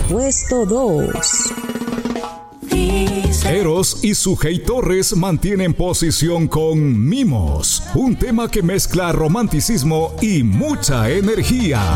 puesto 2. Eros y Sujei Torres mantienen posición con Mimos, un tema que mezcla romanticismo y mucha energía.